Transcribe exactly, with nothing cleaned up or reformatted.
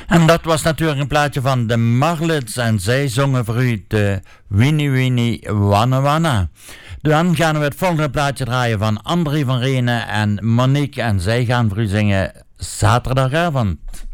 En dat was natuurlijk een plaatje van de Marlets en zij zongen voor u de Winnie Winnie Wanna Wanna. Dan gaan we het volgende plaatje draaien van André van Renen en Monique en zij gaan voor u zingen Zaterdagavond.